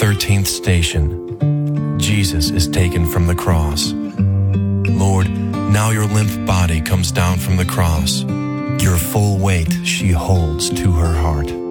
13th station. Jesus is taken from the cross. Lord, now your limp body comes down from the cross. Your full weight she holds to her heart.